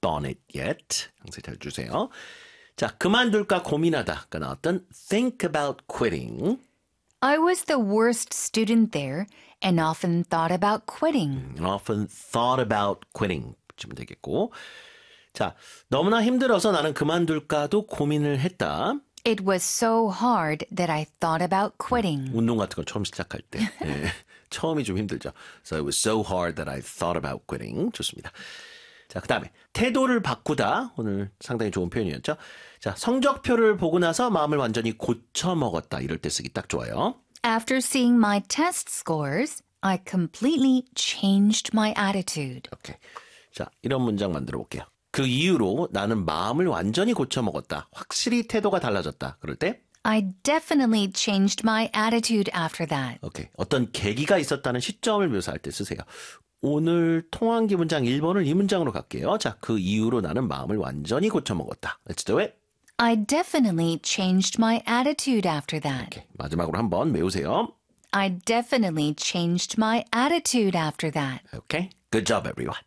on it yet. 항상 잘 주세요. 자, 그만둘까 고민하다가 나왔던 think about quitting. I was the worst student there and often thought about quitting. Often thought about quitting. 붙이면 되겠고. 자, 너무나 힘들어서 나는 그만둘까도 고민을 했다. It was so hard that I thought about quitting. 운동 같은 거 처음 시작할 때. 네, 처음이 좀 힘들죠. So it was so hard that I thought about quitting. 좋습니다. 자, 그 다음에 태도를 바꾸다. 오늘 상당히 좋은 표현이었죠. 자, 성적표를 보고 나서 마음을 완전히 고쳐먹었다. 이럴 때 쓰기 딱 좋아요. After seeing my test scores, I completely changed my attitude. 오케이. 자, 이런 문장 만들어 볼게요. 그 이후로 나는 마음을 완전히 고쳐먹었다. 확실히 태도가 달라졌다. 그럴 때 I definitely changed my attitude after that. 오케이. 어떤 계기가 있었다는 시점을 묘사할 때 쓰세요. 오늘 통한기 문장 1번을 이 문장으로 갈게요. 자, 그 이후로 나는 마음을 완전히 고쳐먹었다. Let's do it. I definitely changed my attitude after that. 오케이. 마지막으로 한번 외우세요. I definitely changed my attitude after that. 오케이. Good job, everyone.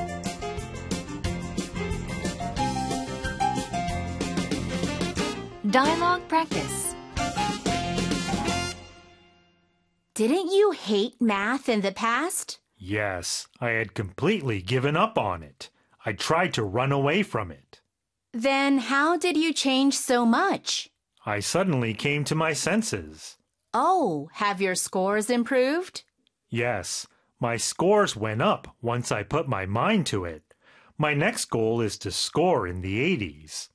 Dialogue practice. Didn't you hate math in the past? Yes, I had completely given up on it. I tried to run away from it. Then how did you change so much? I suddenly came to my senses. Oh, have your scores improved? Yes, my scores went up once I put my mind to it. My next goal is to score in the 80s.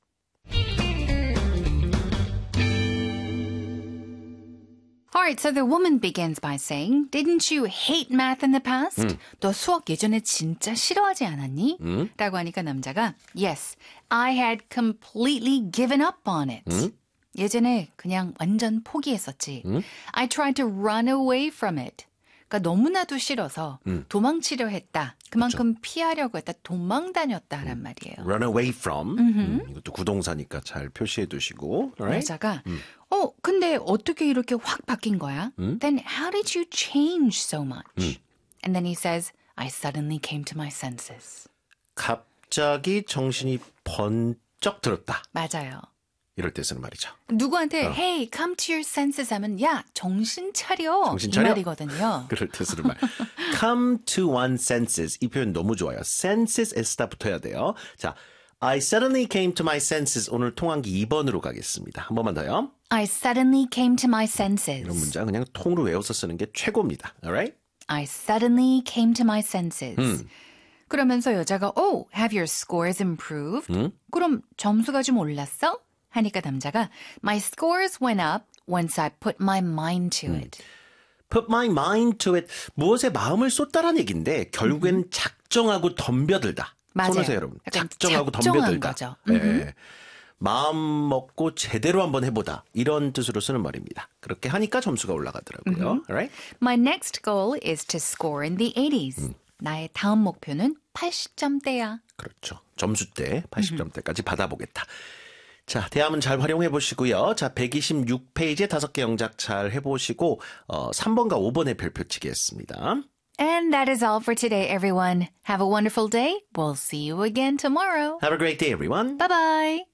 All right, so the woman begins by saying, Didn't you hate math in the past? 너 수학 예전에 진짜 싫어하지 않았니? 라고 하니까 남자가, Yes, I had completely given up on it. 예전에 그냥 완전 포기했었지. I tried to run away from it. 그러니까 너무나도 싫어서 도망치려 했다. 그만큼 피하려고 했다. 도망 다녔다란 말이에요. Run away from. 이것도 구동사니까 잘 표시해 두시고. Alright? 여자가 근데 어떻게 이렇게 확 바뀐 거야? Then how did you change so much? And then he says, I suddenly came to my senses. 갑자기 정신이 번쩍 들었다. 맞아요. 이럴 때 쓰는 말이죠. 누구한테 Hey, come to your senses 하면 야, 정신 차려. 정신 이 차려? 말이거든요. 그럴 때 쓰는 말. Come to one's senses. 이 표현 너무 좋아요. senses, s다 붙어야 돼요. 자, I suddenly came to my senses. 오늘 통한기 2번으로 가겠습니다. 한 번만 더요. I suddenly came to my senses. 이런 문장 그냥 통으로 외워서 쓰는 게 최고입니다. Alright? I suddenly came to my senses. 그러면서 여자가 have your scores improved? 그럼 점수가 좀 올랐어? 하니까 남자가 My scores went up once I put my mind to it. Put my mind to it. 무엇에 마음을 쏟다라는 얘기인데 결국에는 작정하고 덤벼들다. 맞아요. 손으세요, 여러분. 약간 작정하고 작정한 덤벼들다. 거죠. 네. 마음 먹고 제대로 한번 해보다. 이런 뜻으로 쓰는 말입니다. 그렇게 하니까 점수가 올라가더라고요. Alright? My next goal is to score in the 80s. 나의 다음 목표는 80점대야. 그렇죠. 점수대 80점대까지 받아보겠다. 자, 대화문 잘 활용해 보시고요. 자, 126페이지에 5개 영작 잘 해보시고 3번과 5번의 별표치기 했습니다. And that is all for today, everyone. Have a wonderful day. We'll see you again tomorrow. Have a great day, everyone. Bye-bye.